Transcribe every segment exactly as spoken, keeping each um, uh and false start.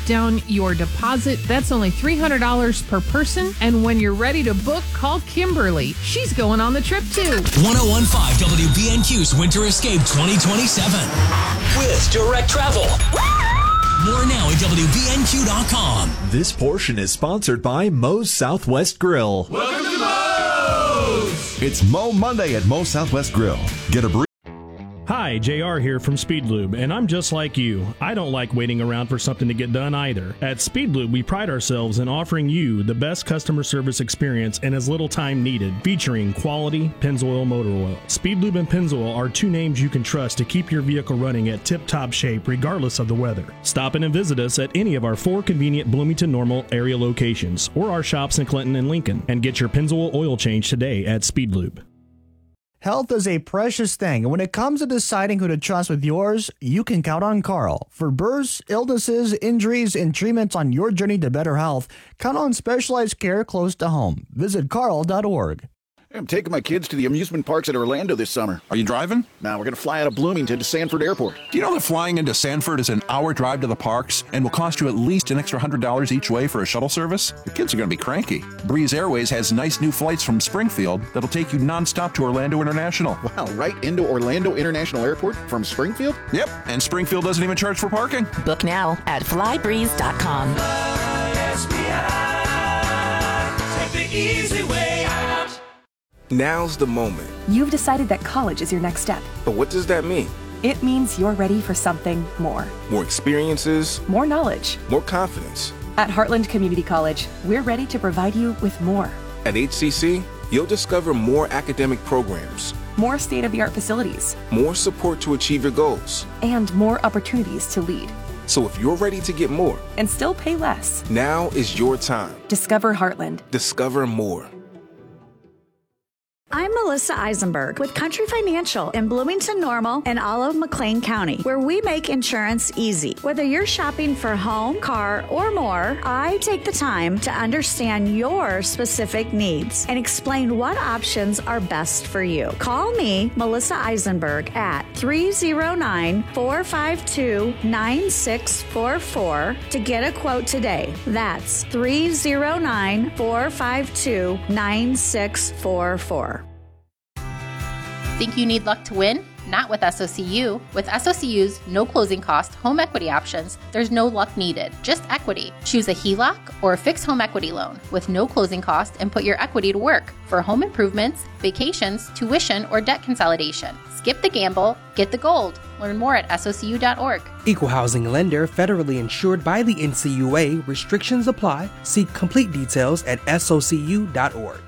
down your deposit. That's only three hundred dollars per person. And when you're ready to book, call Kimberly. She's going on the trip too. one oh one point five W B N Q's Winter Escape twenty twenty-seven with Direct Travel. More now at W B N Q dot com. This portion is sponsored by Moe's Southwest Grill. Welcome to Moe's! It's Mo Monday at Moe's Southwest Grill. Get a burrito. Hi, J R here from Speed Lube, and I'm just like you. I don't like waiting around for something to get done either. At Speed Lube, we pride ourselves in offering you the best customer service experience in as little time needed, featuring quality Pennzoil motor oil. Speed Lube and Pennzoil are two names you can trust to keep your vehicle running at tip-top shape regardless of the weather. Stop in and visit us at any of our four convenient Bloomington Normal area locations or our shops in Clinton and Lincoln, and get your Pennzoil oil change today at Speed Lube. Health is a precious thing, and when it comes to deciding who to trust with yours, you can count on Carl. For births, illnesses, injuries, and treatments on your journey to better health, count on specialized care close to home. Visit carl dot org. I'm taking my kids to the amusement parks at Orlando this summer. Are you driving? Now we're going to fly out of Bloomington to Sanford Airport. Do you know that flying into Sanford is an hour drive to the parks and will cost you at least an extra one hundred dollars each way for a shuttle service? The kids are going to be cranky. Breeze Airways has nice new flights from Springfield that'll take you nonstop to Orlando International. Wow, right into Orlando International Airport from Springfield? Yep, and Springfield doesn't even charge for parking. Book now at fly breeze dot com. S B I, take the easy way out. Now's the moment. You've decided that college is your next step. But what does that mean? It means you're ready for something more. More experiences. More knowledge. More confidence. At Heartland Community College, we're ready to provide you with more. At H C C, you'll discover more academic programs. More state-of-the-art facilities. More support to achieve your goals. And more opportunities to lead. So if you're ready to get more. And still pay less. Now is your time. Discover Heartland. Discover more. I'm Melissa Eisenberg with Country Financial in Bloomington Normal and all of McLean County, where we make insurance easy. Whether you're shopping for home, car, or more, I take the time to understand your specific needs and explain what options are best for you. Call me, Melissa Eisenberg, at three oh nine, four five two, nine six four four to get a quote today. That's three oh nine, four five two, nine six four four. Think you need luck to win? Not with S O C U. With S O C U's no closing cost home equity options, there's no luck needed, just equity. Choose a H E L O C or a fixed home equity loan with no closing cost and put your equity to work for home improvements, vacations, tuition, or debt consolidation. Skip the gamble, get the gold. Learn more at S O C U dot org. Equal housing lender, federally insured by the N C U A. Restrictions apply. See complete details at S O C U dot org.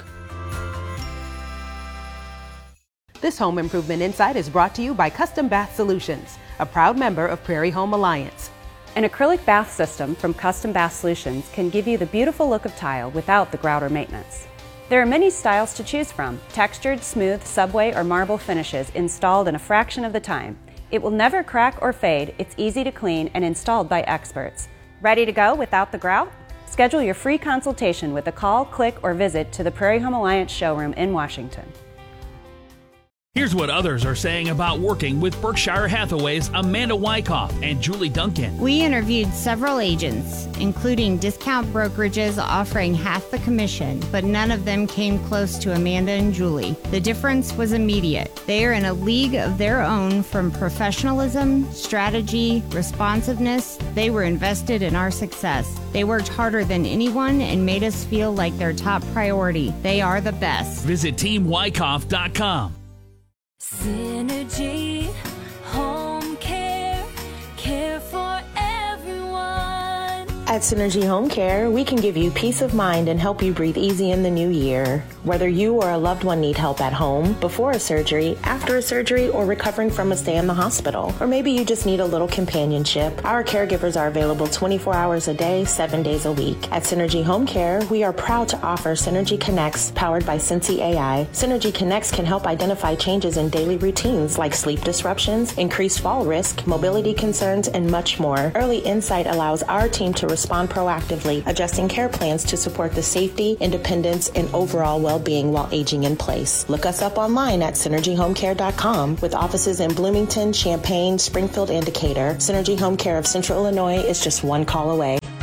This Home Improvement Insight is brought to you by Custom Bath Solutions, a proud member of Prairie Home Alliance. An acrylic bath system from Custom Bath Solutions can give you the beautiful look of tile without the grout or maintenance. There are many styles to choose from, textured, smooth, subway, or marble finishes installed in a fraction of the time. It will never crack or fade, it's easy to clean and installed by experts. Ready to go without the grout? Schedule your free consultation with a call, click, or visit to the Prairie Home Alliance showroom in Washington. Here's what others are saying about working with Berkshire Hathaway's Amanda Wyckoff and Julie Duncan. We interviewed several agents, including discount brokerages offering half the commission, but none of them came close to Amanda and Julie. The difference was immediate. They are in a league of their own from professionalism, strategy, responsiveness. They were invested in our success. They worked harder than anyone and made us feel like their top priority. They are the best. Visit team wyckoff dot com. Synergy Home Care, care for everyone. At Synergy Home Care, we can give you peace of mind and help you breathe easy in the new year. Whether you or a loved one need help at home, before a surgery, after a surgery, or recovering from a stay in the hospital, or maybe you just need a little companionship, our caregivers are available twenty-four hours a day, seven days a week. At Synergy Home Care, we are proud to offer Synergy Connects, powered by Sensi A I. Synergy Connects can help identify changes in daily routines like sleep disruptions, increased fall risk, mobility concerns, and much more. Early insight allows our team to respond proactively, adjusting care plans to support the safety, independence, and overall well-being while aging in place. Look us up online at synergy home care dot com. With offices in Bloomington, Champaign, Springfield, and Decatur, Synergy Home Care of Central Illinois is just one call away.